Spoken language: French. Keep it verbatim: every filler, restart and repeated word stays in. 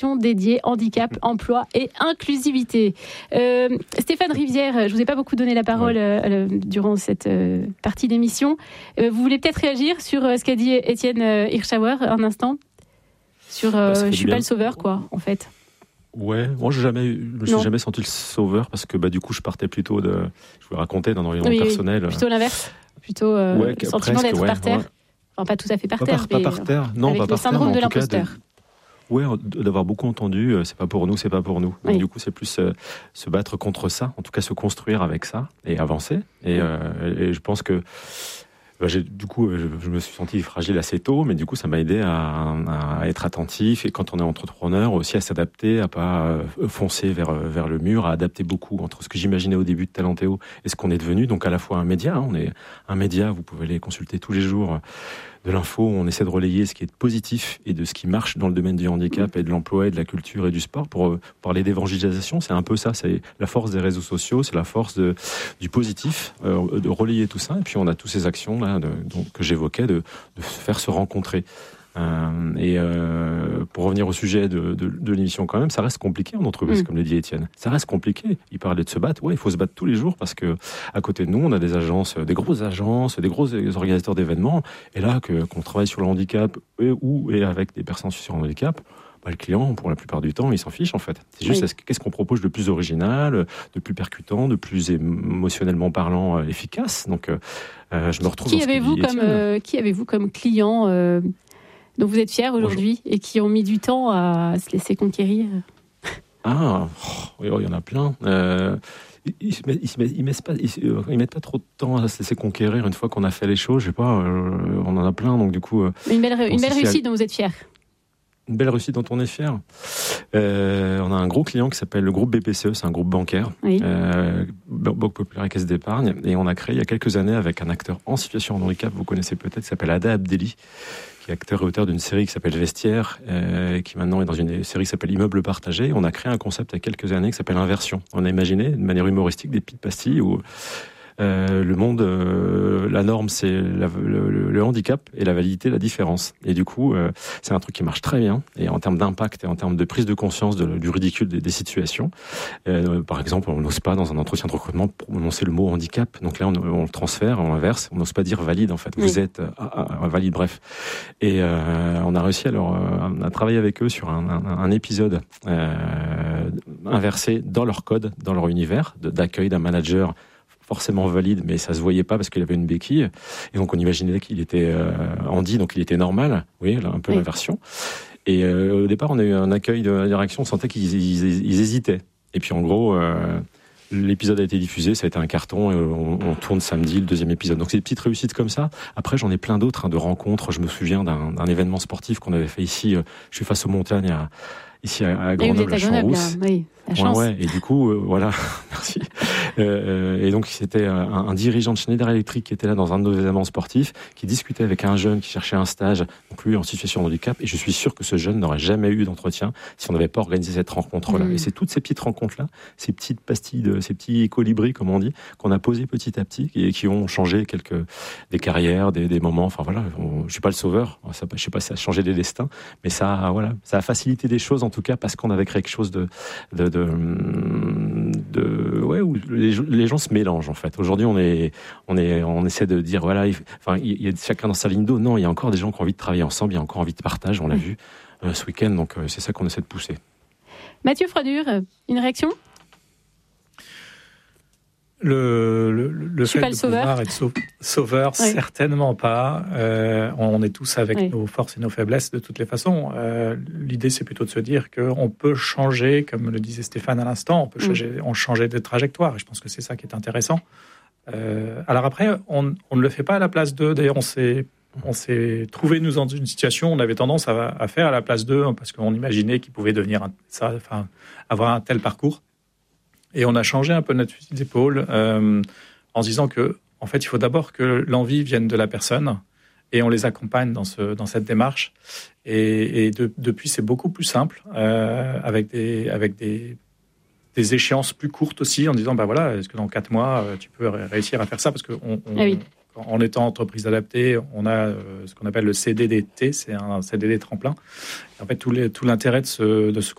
dédiée handicap, emploi et inclusivité. Euh, Stéphane Rivière, je vous ai pas beaucoup donné la parole oui. euh, durant cette euh, partie d'émission. Euh, vous voulez peut-être réagir sur euh, ce qu'a dit Étienne euh, Hirschauer un instant sur euh, bah, je suis bien. Pas le sauveur quoi en fait. Ouais, moi je jamais, je me suis non. jamais senti le sauveur parce que bah du coup je partais plutôt de, je vous racontais d'un environnement oui, personnel. Plutôt l'inverse, plutôt euh, ouais, le sentiment presque, d'être ouais, par terre. Ouais. Enfin, pas tout à fait par pas terre, par, mais pas par terre, non, avec pas le par syndrome terre, de l'imposteur. Oui, d'avoir beaucoup entendu, c'est pas pour nous, c'est pas pour nous. Donc, oui. du coup, c'est plus euh, se battre contre ça, en tout cas se construire avec ça et avancer. Et, oui. euh, et je pense que bah, j'ai, du coup, je, je me suis senti fragile assez tôt, mais du coup, ça m'a aidé à, à être attentif et quand on est entrepreneur aussi à s'adapter, à pas euh, foncer vers vers le mur, à adapter beaucoup entre ce que j'imaginais au début de Talentéo et ce qu'on est devenu. Donc à la fois un média, hein, on est un média, vous pouvez les consulter tous les jours. De l'info, on essaie de relayer ce qui est positif et de ce qui marche dans le domaine du handicap et de l'emploi et de la culture et du sport. Pour euh, parler d'évangélisation, c'est un peu ça, c'est la force des réseaux sociaux, c'est la force de, du positif, euh, de relayer tout ça. Et puis on a toutes ces actions là de, donc, que j'évoquais, de, de faire se rencontrer. Euh, et euh, pour revenir au sujet de, de, de l'émission quand même, ça reste compliqué en entreprise, mmh. comme l'a dit Étienne. Ça reste compliqué. Il parlait de se battre. Ouais, il faut se battre tous les jours parce que à côté de nous, on a des agences, des grosses agences, des gros organisateurs d'événements. Et là, que, qu'on travaille sur le handicap et, ou et avec des personnes sur le handicap, bah, le client, pour la plupart du temps, il s'en fiche en fait. C'est juste oui. qu'est-ce qu'on propose de plus original, de plus percutant, de plus émotionnellement parlant, euh, efficace. Donc, euh, je me retrouve. Qui dans avez-vous comme euh, qui avez-vous comme client euh... dont vous êtes fiers aujourd'hui et qui ont mis du temps à se laisser conquérir? Ah, oh, il y en a plein. Euh, ils ne ils, ils mettent, ils mettent pas trop de temps à se laisser conquérir une fois qu'on a fait les choses. Je sais pas, euh, on en a plein, donc du coup... Euh, une belle, une belle réussite à... dont vous êtes fiers. Une belle réussite dont on est fier. Euh, on a un gros client qui s'appelle le groupe B P C E, c'est un groupe bancaire, oui. euh, Banque Populaire et Caisse d'Épargne, et on a créé il y a quelques années avec un acteur en situation de handicap, vous connaissez peut-être, qui s'appelle Ada Abdelli, qui est acteur et auteur d'une série qui s'appelle Vestiaire, euh, qui maintenant est dans une série qui s'appelle Immeuble partagé. On a créé un concept il y a quelques années qui s'appelle Inversion. On a imaginé de manière humoristique des petites pastilles où Euh, le monde, euh, la norme, c'est la, le, le handicap et la validité, la différence. Et du coup, euh, c'est un truc qui marche très bien. Et en termes d'impact et en termes de prise de conscience de, du ridicule des, des situations, euh, par exemple, on n'ose pas dans un entretien de recrutement prononcer le mot handicap. Donc là, on, on le transfère, on l'inverse. On n'ose pas dire valide en fait. Vous oui. êtes ah, ah, valide, bref. Et euh, on a réussi alors euh, à travailler avec eux sur un, un, un épisode euh, inversé dans leur code, dans leur univers de, d'accueil d'un manager forcément valide, mais ça se voyait pas parce qu'il avait une béquille. Et donc on imaginait qu'il était euh, handi, donc il était normal. Oui, là, un peu oui. l'inversion. Et euh, au départ, on a eu un accueil de la direction, on sentait qu'ils ils, ils hésitaient. Et puis en gros, euh, l'épisode a été diffusé, ça a été un carton, et on, on tourne samedi le deuxième épisode. Donc c'est des petites réussites comme ça. Après, j'en ai plein d'autres, hein, de rencontres. Je me souviens d'un, d'un événement sportif qu'on avait fait ici. Euh, je suis face aux montagnes à ici à, à Grenoble, à Champs-Rousse. Oui, la chance. Ouais, ouais. Et du coup, euh, voilà, merci. Euh, et donc, c'était un, un dirigeant de Schneider Electric qui était là dans un de nos événements sportifs, qui discutait avec un jeune qui cherchait un stage, donc lui en situation de handicap. Et je suis sûr que ce jeune n'aurait jamais eu d'entretien si on n'avait pas organisé cette rencontre-là. Mmh. Et c'est toutes ces petites rencontres-là, ces petites pastilles, de, ces petits colibris, comme on dit, qu'on a posés petit à petit et qui ont changé quelques des carrières, des, des moments. Enfin voilà, on, je suis pas le sauveur. Ça, je sais pas si ça a changé des destins, mais ça, voilà, ça a facilité des choses en tout cas parce qu'on avait créé quelque chose de, de, de, de ouais, où les, les gens se mélangent en fait. Aujourd'hui, on est, on est, on essaie de dire voilà, il, enfin, il y a chacun dans sa ligne d'eau. Non, il y a encore des gens qui ont envie de travailler ensemble, il y a encore envie de partage. On l'a vu euh, ce week-end, donc euh, c'est ça qu'on essaie de pousser. Mathieu Froidure, une réaction? Le, le, le fait de pouvoir être sauveur, oui. certainement pas. Euh, on est tous avec oui. nos forces et nos faiblesses de toutes les façons. Euh, l'idée, c'est plutôt de se dire qu'on peut changer, comme le disait Stéphane à l'instant, on peut changer, mm. on changer de trajectoire. Et je pense que c'est ça qui est intéressant. Euh, alors après, on, on ne le fait pas à la place d'eux. D'ailleurs, on s'est, on s'est trouvé nous dans une situation où on avait tendance à, à faire à la place d'eux parce qu'on imaginait qu'ils pouvaient devenir un, ça, enfin, avoir un tel parcours. Et on a changé un peu notre fusil d'épaule euh, en se disant que, en fait, il faut d'abord que l'envie vienne de la personne et on les accompagne dans, ce, dans cette démarche. Et, et de, depuis, c'est beaucoup plus simple euh, avec, des, avec des, des échéances plus courtes aussi en disant, bah voilà, est-ce que dans quatre mois, tu peux réussir à faire ça? Parce qu'on on, ah oui. en étant entreprise adaptée, on a euh, ce qu'on appelle le C D D T, c'est un C D D tremplin. Et en fait, tout, les, tout l'intérêt de ce, de ce